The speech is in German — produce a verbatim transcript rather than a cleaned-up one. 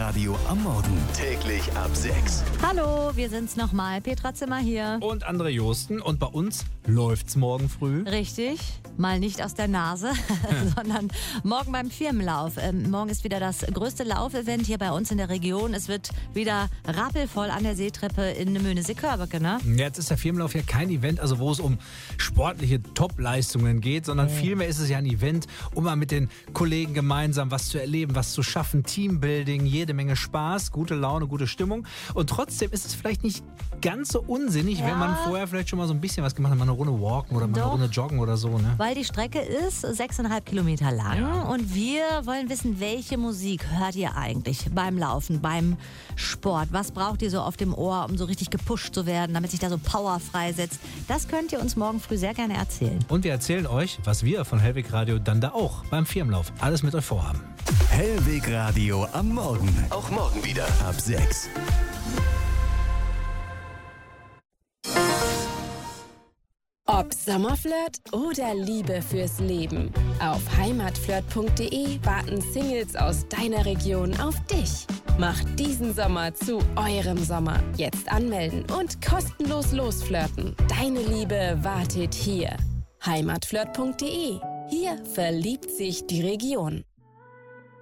Radio am Morgen. Täglich ab sechs. Hallo, wir sind's nochmal. Petra Zimmer hier. Und André Josten. Und bei uns läuft's morgen früh. Richtig. Mal nicht aus der Nase, sondern morgen beim Firmenlauf. Ähm, morgen ist wieder das größte Laufevent hier bei uns in der Region. Es wird wieder rappelvoll an der Seetreppe in Möhnesee-Körbecke, ne? Jetzt ist der Firmenlauf ja kein Event, also wo es um sportliche Top-Leistungen geht, sondern Nee. vielmehr ist es ja ein Event, um mal mit den Kollegen gemeinsam was zu erleben, was zu schaffen, Teambuilding, jede Menge Spaß, gute Laune, gute Stimmung. Und trotzdem ist es vielleicht nicht ganz so unsinnig, Ja. wenn man vorher vielleicht schon mal so ein bisschen was gemacht hat, mal eine Runde walken oder mal Doch. eine Runde joggen oder so, ne? Weil die Strecke ist sechseinhalb Kilometer lang Ja. und wir wollen wissen, welche Musik hört ihr eigentlich beim Laufen, beim Sport? Was braucht ihr so auf dem Ohr, um so richtig gepusht zu werden, damit sich da so Power freisetzt? Das könnt ihr uns morgen früh sehr gerne erzählen. Und wir erzählen euch, was wir von Hellweg Radio dann da auch beim Firmenlauf alles mit euch vorhaben. Hellweg Radio am Morgen. Auch morgen wieder ab sechs. Ob Sommerflirt oder Liebe fürs Leben. Auf heimatflirt punkt de warten Singles aus deiner Region auf dich. Macht diesen Sommer zu eurem Sommer. Jetzt anmelden und kostenlos losflirten. Deine Liebe wartet hier. heimatflirt punkt de. Hier verliebt sich die Region.